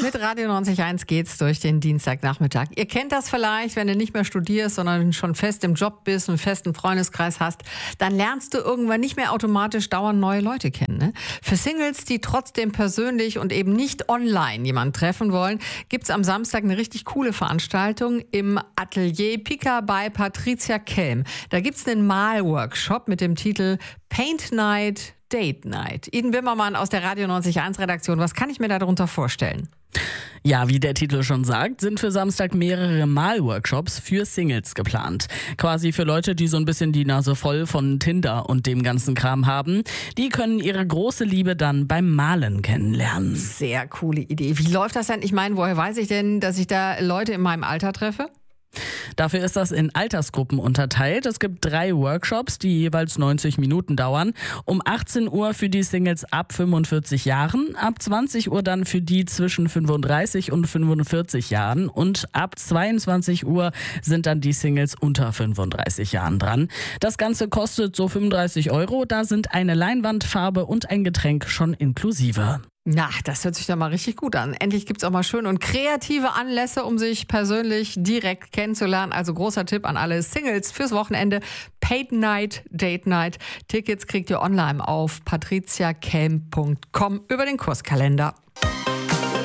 Mit Radio 90.1 geht's durch den Dienstagnachmittag. Ihr kennt das vielleicht, wenn du nicht mehr studierst, sondern schon fest im Job bist, einen festen Freundeskreis hast, dann lernst du irgendwann nicht mehr automatisch dauernd neue Leute kennen. Ne? Für Singles, die trotzdem persönlich und eben nicht online jemanden treffen wollen, gibt's am Samstag eine richtig coole Veranstaltung im Atelier Pica bei Patricia Kelm. Da gibt's einen Malworkshop mit dem Titel Paint Night, Date Night. Iden Wimmermann aus der Radio 90.1 Redaktion. Was kann ich mir darunter vorstellen? Ja, wie der Titel schon sagt, sind für Samstag mehrere Malworkshops für Singles geplant. Quasi für Leute, die so ein bisschen die Nase voll von Tinder und dem ganzen Kram haben. Die können ihre große Liebe dann beim Malen kennenlernen. Sehr coole Idee. Wie läuft das denn? Ich meine, woher weiß ich denn, dass ich da Leute in meinem Alter treffe? Dafür ist das in Altersgruppen unterteilt. Es gibt 3 Workshops, die jeweils 90 Minuten dauern. Um 18 Uhr für die Singles ab 45 Jahren, ab 20 Uhr dann für die zwischen 35 und 45 Jahren und ab 22 Uhr sind dann die Singles unter 35 Jahren dran. Das Ganze kostet so 35 €. Da sind eine Leinwandfarbe und ein Getränk schon inklusive. Na, das hört sich doch mal richtig gut an. Endlich gibt's auch mal schöne und kreative Anlässe, um sich persönlich direkt kennenzulernen. Also großer Tipp an alle Singles fürs Wochenende. Paint Night, Date Night. Tickets kriegt ihr online auf patriciakelm.com über den Kurskalender.